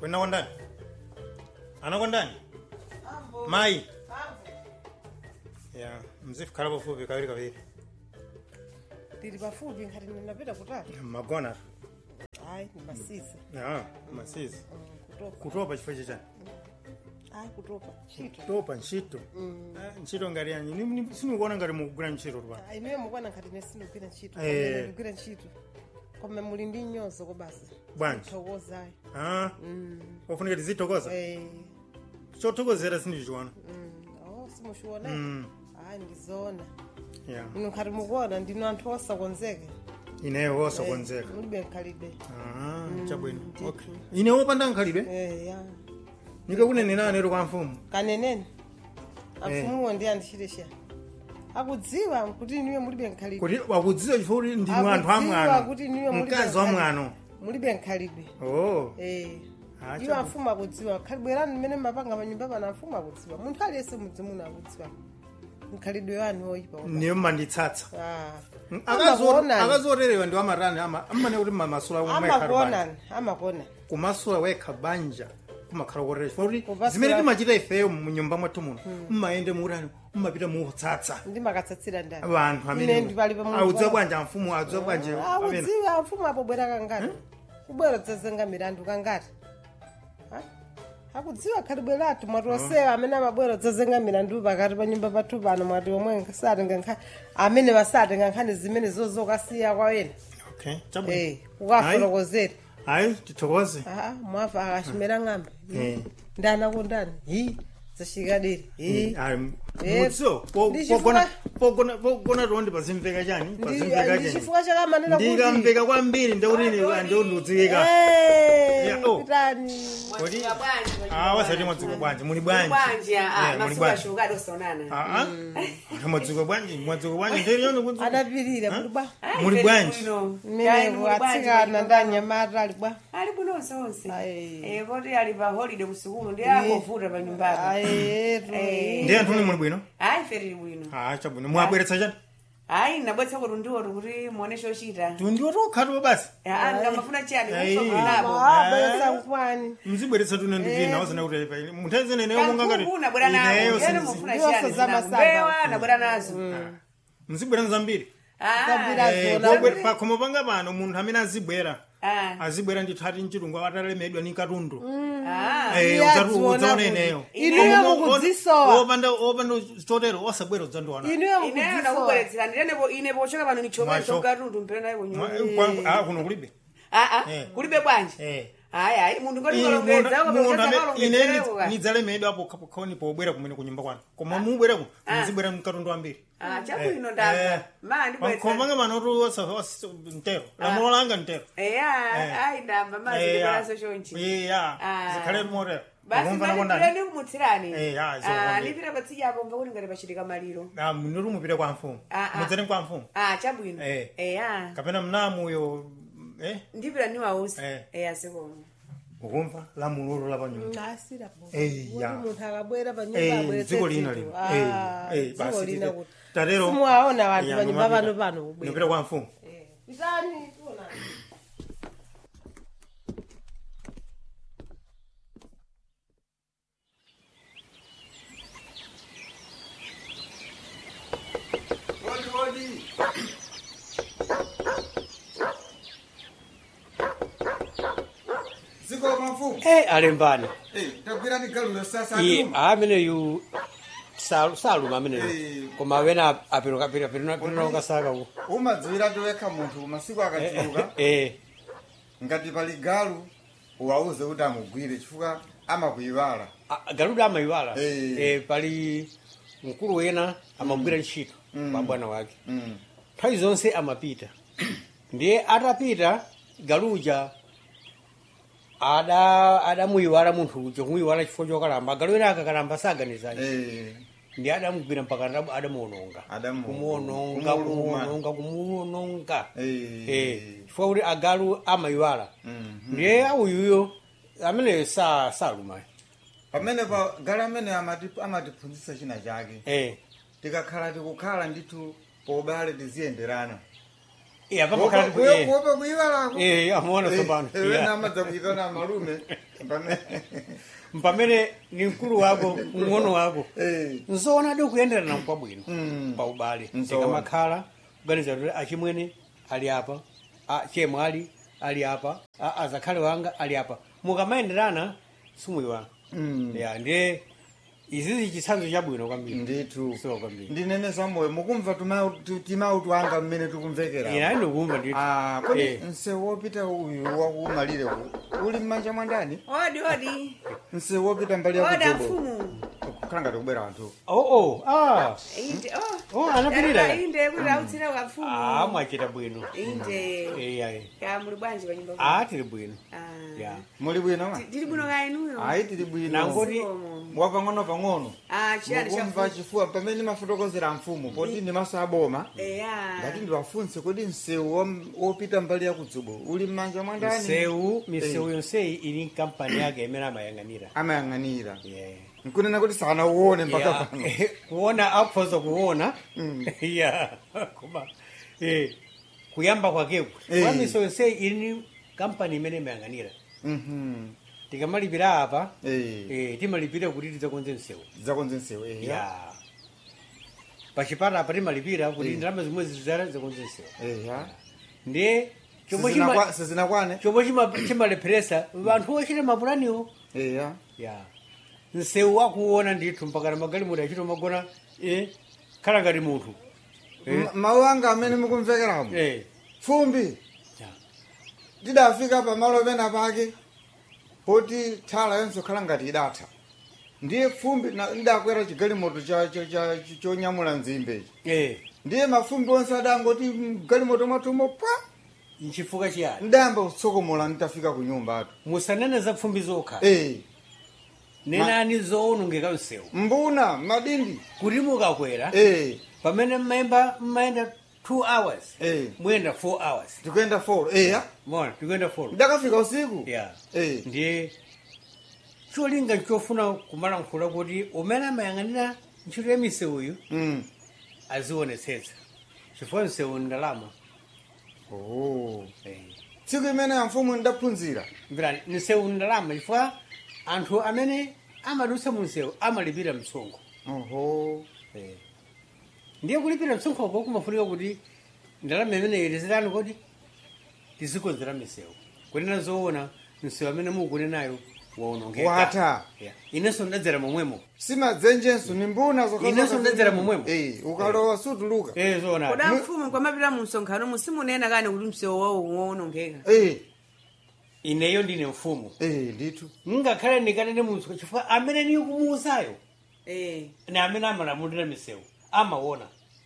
Kwenda ndani. Anakwenda ndani? Mai. Ya, mzifu kala bafupi kawili kawili. Tiri bafupi ngati ninapita kutali. Magona. Ai, ni masizi. Ah, masizi. Kutopa chifukwa chani. Ai, kutopa. Chito. Kutopa nchito. Nchito ngari yanyi. Ni sinikuona ngari mukugura nchito rwa. Ai, niwe mukwana ngati nesinogwira nchito. Ndogwira nchito. Koma muli ndi nyozo ko basi. Bwanji. Thokoza ai. Ah. Ofunika tizitokoza? Chotokozera sindichiona. Oh, simushiona. Ai, ndizona. Yeah. Ino khati mukuona ndino anthu osakonzeka. Ineyo osakonzeka. Mulibe nkhalidwe. Chabwino. Okay. Ineyo opanda nkhalidwe? Ya. Nika kunenena anero kwa mfumu. Kanenene. Amfumu ndi andishiresha. Akudziwa kuti niwe mulibe nkhalidwe. Kuti wakudziwa chifukwa ndi anthu amwano. Kuti niwe mulibe mkazi wa mwano. Mulibe nkhalidwe. Oh. Iwo amfumu akudziwa. Khalibwerani mmene mapanga panyumba pana amfumu akudziwa. Munthu aliyense mudzimu akudziwa. Nkhalidwe wanu oyipa. Niyo manditsatsa. Akazorerewa ndi wamarani amane kuti masula omwe amakona. Kumasula wekha banja kumakhala koreresha. Kuti zimene timachita ifeyo mu nyumba mwathu muno. Mmaende murani, mmapita mutsatsa. Ndi makatsatsira ndani. Abantu amene. Audziwa bwanja mfumu audziwa bwanje. Audziwa mfumu apo bwera kangati. Kubwera dzazenga mirandu kangati. Akudziwa khalibweratu mwatosewa amene amabwera dzazenga mirandu pakati pa nyumba pathu pano mwati omwe satenga nkhani amene basatenga nkhani zimene zozokasiya kwa wena. Okay. Chabwino. Ukafolokozera. Hayi tithokoze. Mwafa akashimera ng'ambe. Ndana kundani. Zashikadiri. Mutso. Pogona rondi pazimveka chani? Pazimveka chani? Ndichifuka chakamanira kuti. Ndikamveka kwambiri ndaurini ndiudziwika. Kutani. Wasati mwadzuka bwanji, muli bwanji. Masuka shugado sonana. Mwadzuka bwanji, ndiriyo kunzu. Adapirira muli bwanji. Mimi atsikana ndanyamata ali bwa. Ali buno sonse. Koti ali pa holiday kusukulu ndi akovuta pa nyumbapo. Ndi anthu muli bwino? Ai ferili bwino. Chabwino. Mwabweretsa chani? Ai nabwetsa kuti ndiwo kuti muoneshe ochita. Ndiwo tokhatwa basi. Ngamafuna chani kusokolabo. Bweretsa nkwani. Mzibweretsa tune ndivina wasana kuti ipa. Muthenze neneyo monga ngati. Kuna nayo. Yena mufuna chani. Mbewa nabwera nazo. Mzibwera nzambiri. Pakhomo panga pano munthu amene azibwera. Azibwera ndithu ati mchirungu atalemedwa ni katundu. Udzaona ineyo. Ineyo mukudzisowa. Opanda chotero osabwera udzandiwana. Ineyo nakubweretsera ndirenepo ine pochoka pano nichomeza katundu mpera nayo kunyumba. Kuno kulibe. Kulibe bwanji. Ai mundu ngoti kolongeza ine nidzalemedwa apo khoni pobwera kumene kunyumba kwanu. Koma mubwera ku mzibwera mkatundu ambiri. Chakuino ndamba. Ndibwetsa. Komanga manoto ntero. Lamulo langa ntero. Ai ndamba ndibweraso chonchi. Zikhale motero. Basi ndi kumutsirani. Zo. Ndipita patsija apo ngakuli ngati pachitika maliro. Mnoru mupita kwa mfumu. Mudzere kwa mfumu. Chabwino. Kapena mnamu yo ndipita ni wausi. Asikomo. Ukumva lamulo la panyumba. Asira po. Munthu akabwera panyumba abwere. Dziko lina lino. Basi. Tatero. Simuwaona wanthu panyumba pano kubwera. Ndipita kwa mfumu. Pitani tuona. Alembani. Takwira ni galulo sasa. Amene yu saluma amene. Koma wena apiruka kasaka ku. Umadzira toyeka munthu masiku akachuluka. Ngati pali galu uwauze kuti amugwire chifukwa amakuyiwala. Galuda amayiwala. Pali mkulu wena amagwira ntchito kwa bwana wake. Nthawi zonse amapita. Ndiye atapita galuja adamuyiwala munthu ujo kumuyiwala chifukwa chokalamba. Galu wena akakalamba saganizani. Ndi adamugwira mpaka adamuononga. Kumuononga. Chifukwa kuti agalu amayiwala. Ndiye awuyuyo amene saluma. Pamene pa galu amene amatiphunzitsa china chake. Tikakhala tikukhala ndithu pobale tiziyenderana. pamakhala kuopa kuivalako amuona tsopano namadza kuitana malume mpamene ni mkulu wako mng'ono wako nzoona adi kuyenderana kwabwino pa ubale tikamakhala kuganiza kuti achimwene ali apa chemwali ali apa azakhale wanga ali apa mukamayenderana simuyiwana ya ndiye izizi chitsanzo chabwino kwambiri ndithu so kwambiri ndinene samoyo mukumva timautu anga mmene tikumvekera ina ndikumva ndithu kodi msewu wopita uyu wakumalire uli mmanja mwandani odi msewu wopita mbali ya oda kujobo mfumu kukhala ngati kubera anthu inde anapirira inde kuti autsira wa mfumu mwachita bwino inde ya muli bwanji pa nyumba tili bwino ya muli bwino tili bwino kainuyo ayi tili bwino nangoti wapang'ono chiyani mukumva chifuwa pamene mafotokozera mfumu poti ndi maso aboma eya ngati ndiwafunse kodi msewu wopita mbali ya kudzubo uli mmanja mwandani misewu yonseyi ili kampani yake imene amayang'anira nkunena kuti sanauone mpaka pano kuona akhoza kuona ya koma kuyamba kwakeku kwa misewu yonseyi ili kampani imene imayang'anira tikamalipira apa timalipira kuti tidzakonze msewu ya pachipata apa timalipira kuti ndalama zimwe zakonze msewu ndiye sizinakwane chomwe chimalepheresa vanthu ochita mapulaniwo ya msewu wakuona ndithu mpaka na magalimoto achito magona khala ngati munthu mawu anga amene mukumvekeramo fumbi tidafika pamalo pena pake poti thala yonse khala ngati idatha ndiye fumbi idakwera chigalimoto chonyamula nzimbe ndiye mafumbi onse adangoti mgalimoto mwatumo pa nchifukwa chiyani ndayamba kutsokomola nditafika ku nyumba atu musanene za fumbi zokha nenani zoonongeka msewu mbuna madindi kuti mukakwera pamene mmayenda 2 hours muyenda 4 hours tikuyenda 4 mona tikuyenda 4 ndakafika usiku ndiye cholinga chofuna kumalankhula kuti umene amayang'anira ntchito ya misewuyu azionetsetsa chifukwa msewu ndalama tsiku imene ya mfumu ndaphunzira mvirani msewu ndalama chifukwa anthu amene amadutsa mu msewu amalipira msonkho ndiye kulipira msonkhoko kumafunika kuti ndalama imene ilizirani kodi tizikonzera misewu kunena zoona msewu amene mukunenayo waonongeka wata inenso ndadzera momwemo simadzenjenso ni mbuna inenso ndadzera momwemo ukalowa sutuluka zoona koda mfumu kwamapita mu msonkhano musimunena kani kuti msewu wawo waonongeka ineyo ndine mfumu ndithu ngakhale ndikanene munthu chifukwa amene niyo kumuuzayo ni amene amalamulira misewu amaona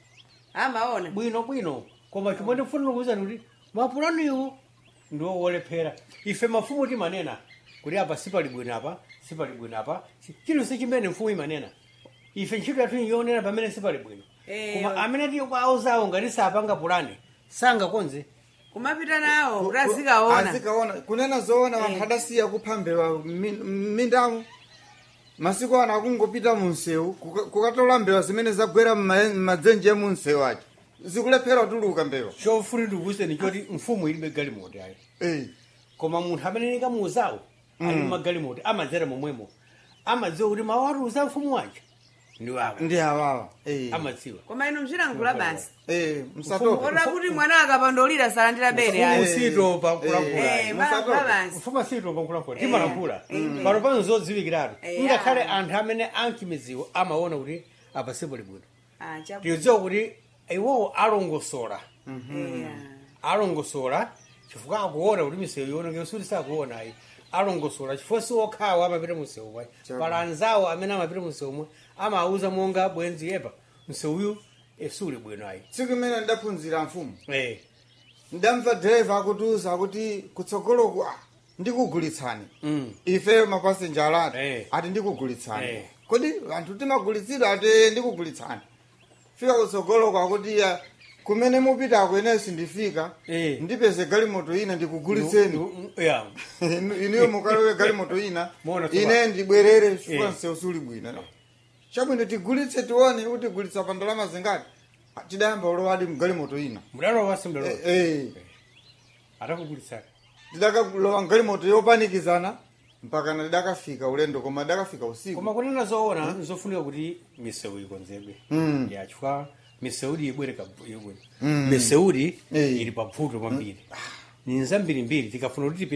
bwino koma chomwe ndifuna kuwuzani kuti mapulaniwo ndiwo wolephera ife mafumu timanena kuti apa sipali bwino apa chilonse chimene mfumu imanena ife ntchito yathu yonena pamene sipali bwino koma amene tiyo kwaauzawo ngati sapanga pulani sangakonze kumapita nawo kuti azikaona kunena zoona wanthu adasiya kuphambewa m'mindamo masiku ana akungopita mu msewu kukatola mbewa zimene zagwera m'madzenje mu msewu aja zikulephera tuluka mbewa chofuna ndikuwuzeni choti mfumu ilibe galimoto ayi koma munthu amene nikamuuzawo ali magalimoto amadzera momwemo amadziwa kuti mawu atiuza mfumu waja ndi awawa amadziwa koma inu mchilankhula basi msatopa kuti mwana akapandolira salandira bere usitopa kulankhula mfumu asitopa kulankhula timalankhula pano pano zodziwikiratu ngakhale anthu amene ankimiziwo amaona kuti apa sipali bwino tiyodziwa kuti iwowo alongosola chifukwa akuona kuti misewu yonongeka suti sakuona ayi alongosola chifukwa siwokhawo amapita msewu mwe pala anzawo amene amapita msewu mwe amauza monga bwenzi yepa msewuyu suli bwino ayi tsiku imene ndaphunzira mfumu ndamva driver akutiuza kuti kutsogoloku ndikugulitsani ife mapasenja alati ati ndikugulitsani kodi anthu timagulitsidwa ati ndikugulitsani fika kutsogoloku akuti kumene mupitako inenso ndifika ndipeze galimoto ina ndikugulitseni iniyo mukalowe galimoto ina ine ndibwerere chifukwa msewu suli bwino chabwino tigulitse tione kuti gulitsa pa ndalama zingati tidayamba ulowadi mgalimoto ina mudalowa simdalowa atakugulitsani tidakalowa mgalimoto yopanikizana mpaka tidakafika ulendo koma tidakafika usiku koma kunena zoona zofunika kuti misewu ikonzedwe yachifukwa miseudi ibwereka yobwera miseudi ili pabvuto kwambiri ni zambirimbiri tikafuna kuti